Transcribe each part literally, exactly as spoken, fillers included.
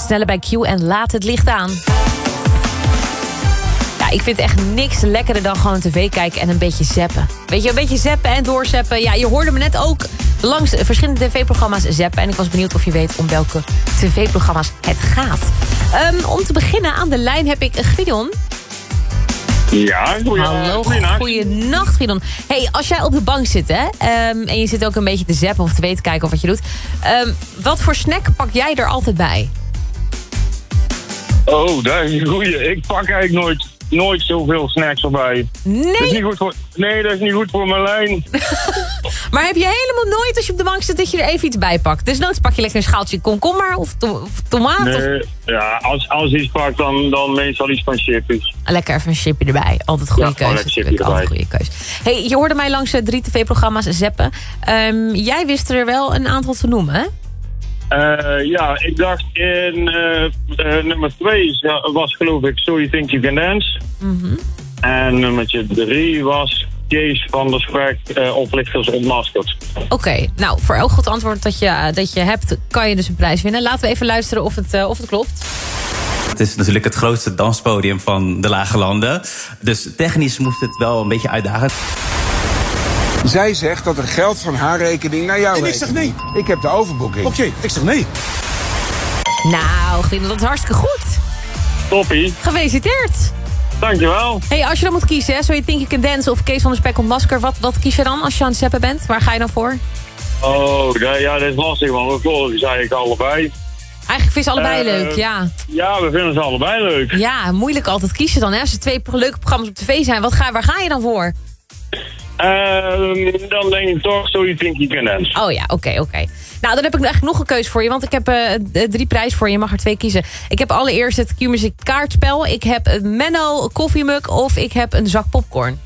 sneller bij Q en laat het licht aan. Ja, ik vind echt niks lekkerder dan gewoon tv kijken en een beetje zappen. Weet je, een beetje zappen en doorzappen. Ja, je hoorde me net ook langs verschillende tv-programma's zappen. En ik was benieuwd of je weet om welke tv-programma's het gaat. Um, om te beginnen aan de lijn heb ik Gideon. Ja, goeie, Hallo, goeienacht. goeienacht Gideon. Hey, als jij op de bank zit, hè, um, en je zit ook een beetje te zappen of te kijken of wat je doet. Um, wat voor snack pak jij er altijd bij? Oh, dat is een goeie. Ik pak eigenlijk nooit, nooit zoveel snacks erbij. Nee? Dat is niet goed voor, nee, dat is niet goed voor mijn lijn. Maar heb je helemaal nooit als je op de bank zit dat je er even iets bij pakt? Dus nooit pak je lekker een schaaltje komkommer of, to of tomaat? Nee, of... ja, als, als iets pak, dan, dan meestal iets van chippies. Lekker even een chipje erbij. Altijd goede Ja, gewoon keuze. een chipje erbij. Altijd goede keuze. Hey, je hoorde mij langs uh, drie tv-programma's zappen. Um, jij wist er wel een aantal te noemen, hè? Uh, ja, ik dacht in uh, uh, nummer twee was geloof ik So You Think You Can Dance. Mm-hmm. En nummertje drie was Kees van der Spek, uh, Oplichters Ontmaskerd. Oké, okay, nou, voor elk goed antwoord dat je, uh, dat je hebt, kan je dus een prijs winnen. Laten we even luisteren of het, uh, of het klopt. Het is natuurlijk het grootste danspodium van de Lage Landen. Dus technisch moest het wel een beetje uitdagen. Zij zegt dat er geld van haar rekening naar jou En ik zeg nee. Ik heb de overboeking. Oké, okay, ik zeg nee. Nou, Gideon, dat is hartstikke goed. Toppie. Gefeliciteerd. Dankjewel. Hey, als je dan moet kiezen, hè, So You Think You Can Dance of Kees van der Spek Ontmasker, wat, wat kies je dan als je aan het zappen bent? Waar ga je dan voor? Oh, dat, ja, dat is lastig, want we volgen ze eigenlijk allebei. Eigenlijk vind je ze allebei Uh, leuk, ja. Ja, we vinden ze allebei leuk. Ja, moeilijk altijd kiezen dan, hè. Als er twee leuke programma's op tv zijn, wat ga, waar ga je dan voor? Uh, dan denk ik toch So You Think You Can Dance. Oh ja, oké, okay, oké. Okay. Nou, dan heb ik eigenlijk nog een keuze voor je, want ik heb uh, drie prijzen voor je. Je mag er twee kiezen. Ik heb allereerst het Q-Music kaartspel. Ik heb een Menno koffiemuk of ik heb een zak popcorn.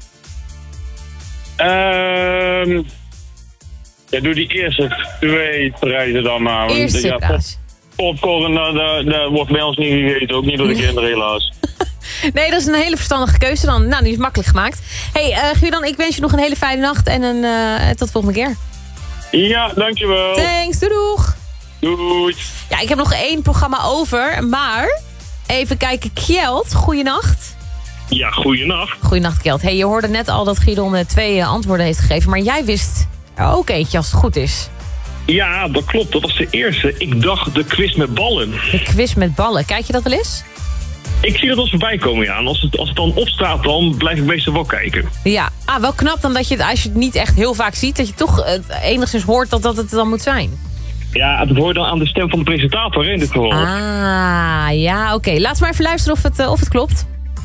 Ehm... Uh, ja, doe die eerste twee prijzen dan maar. Want, Eerste ja, prijs. Pop, popcorn, dat, dat, dat wordt bij ons niet gegeten. Ook niet door de kinderen helaas. Nee, dat is een hele verstandige keuze dan. Nou, die is makkelijk gemaakt. Hey, uh, Gideon, ik wens je nog een hele fijne nacht en een, uh, tot de volgende keer. Ja, dankjewel. Thanks, doei doeg. Doei. Ja, ik heb nog één programma over, maar even kijken. Kjeld, goeienacht. Ja, goeienacht. Goeienacht, Kjeld. Hey, je hoorde net al dat Gideon uh, twee uh, antwoorden heeft gegeven, maar jij wist er ook eentje als het goed is. Ja, dat klopt. Dat was de eerste. Ik dacht de quiz met ballen. De quiz met ballen. Kijk je dat wel eens? Ik zie dat als voorbij komen, ja. En als het, als het dan opstaat, dan blijf ik meestal wel kijken. Ja, ah, wel knap dan dat je het, als je het niet echt heel vaak ziet, dat je toch uh, enigszins hoort dat dat het dan moet zijn. Ja, dat hoor je dan aan de stem van de presentator, hè, in dit geval. Ah, ja, oké. Okay. Laten we maar even luisteren of het, uh, of het klopt.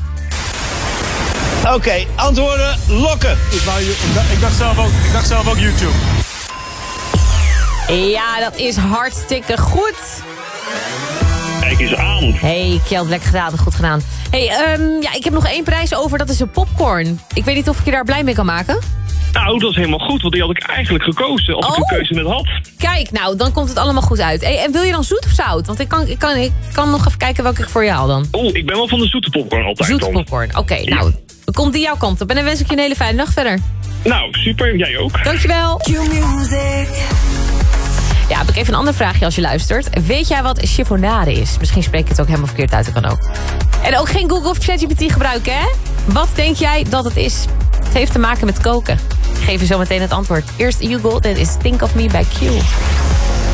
Oké, okay, antwoorden lokken. Ik, wou, ik, dacht, ik, dacht zelf ook, ik dacht zelf ook YouTube. Ja, dat is hartstikke goed. Kijk eens aan. Hey, Kjeld, lekker gedaan, goed gedaan. Hey, um, ja, ik heb nog één prijs over, dat is een popcorn. Ik weet niet of ik je daar blij mee kan maken. Nou, dat is helemaal goed, want die had ik eigenlijk gekozen als oh. ik een keuze net had. Kijk, nou, dan komt het allemaal goed uit. Hey, en wil je dan zoet of zout? Want ik kan, ik, kan, ik kan nog even kijken welke ik voor je haal dan. Oeh, ik ben wel van de zoete popcorn altijd. Zoete popcorn, oké. Okay, ja. Nou, dan komt die jouw kant op. En dan wens ik je een hele fijne nacht verder. Nou, super. Jij ook. Dankjewel. Q-Music. Ja, heb ik even een ander vraagje als je luistert. Weet jij wat chiffonade is? Misschien spreek ik het ook helemaal verkeerd uit, dat kan ook. En ook geen Google of ChatGPT gebruiken, hè? Wat denk jij dat het is? Het heeft te maken met koken. Ik geef je zo meteen het antwoord. Eerst Hugo, dit is Think of Me bij Q.